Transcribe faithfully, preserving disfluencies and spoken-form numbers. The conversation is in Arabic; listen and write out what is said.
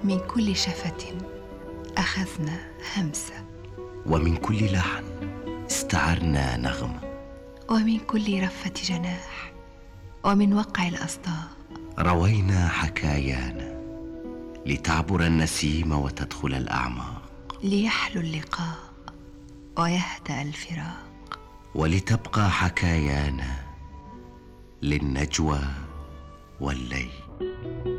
من كل شفة أخذنا همسة، ومن كل لحن استعرنا نغمة، ومن كل رفة جناح ومن وقع الأصداء روينا حكايانا لتعبر النسيم وتدخل الأعماق، ليحلو اللقاء ويهدأ الفراق، ولتبقى حكايانا للنجوى والليل.